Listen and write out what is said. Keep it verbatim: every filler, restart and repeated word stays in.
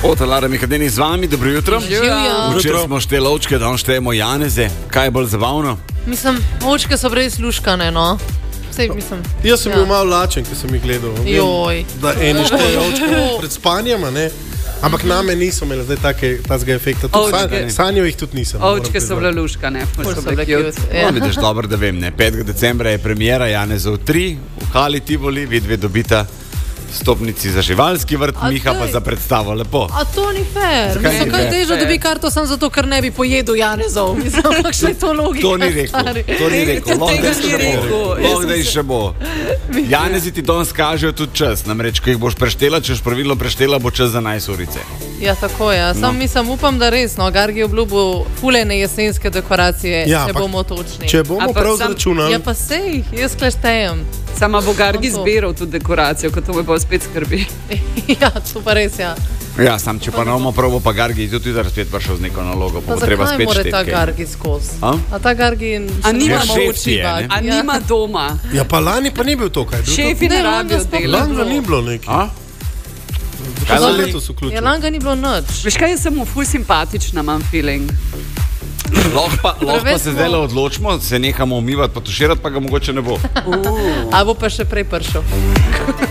Gospod Lara Mihadeni z vami, dobro jutro. Včeraj smo šteli ovčke, danes štejemo janeze. Kaj je bolj zabavno? Mislim, ovčke so res luškane, no. Sej, mislim, Jaz sem ja. bil malo lačen, ko sem jih gledal. Joj. Da eni štejejo ovčke pred spanjem, ne? Ampak name niso imeli zdaj take, tazga efekta. San, sanjo jih tudi nisem. Ovčke so bile luškane. So bile cute. Ja. No, vidiš, dobro, da vem, ne. petega decembra je premiera Janezov tri v Hali Tivoli, vidve dobita stopnici za živalski vrt, A Miha daj. pa za predstavo, lepo. A to ni fair. Zakaj Mislim, ni kaj fair? težo dobi karto samo zato, ker ne bi pojedel Janezov. Mislim, ampak še je to logika. To ni rekel, stari. to ni rekel, Tega lahko da ni še rekel. bo, Jaz lahko sem da se- še bo. Janezi ti danes kažejo tudi čas, namreč, ko jih boš preštela, če boš pravilno preštela, bo čas za enajst urice. Ja, tako je. Sam No. mislim, upam, da res, no, Gargi obljubil fulene jesenske dekoracije, Ja, če ampak bomo točni. Če bomo Ampak prav sam- zračunali, Ja, pa sej, jaz kleštejem. Sama bo Gargi No, to. zbiral tudi dekoracijo, ko to me pa spet skrbi. Ja, to pa res, ja. Ja, sam, če pa ne bomo prav, bo pa Gargi tudi zdaj spet prišel z neko nalogo, pa Pa bo treba zakaj spet mora šteti ta kaj. Gargi skozi? A? A ta Gargi A se nima ne šef nauči ti je, ne? bati. A Ja. nima doma. ja pa lani pa ni bil to, kaj? Bil Šefi Ne, ne langa rabijo sploh to? dela. Langa ni bilo neki. A? Kaj za lani? letos Ja, vključil? langa ni bilo nič. Veš kaj, jaz sem mu ful simpatična, imam feeling. Lahko pa, lahko pa Preveč se smo- zdaj odločimo, se nehamo umivati, pa tuširati, pa ga mogoče ne bo. A bo pa še prej prišel.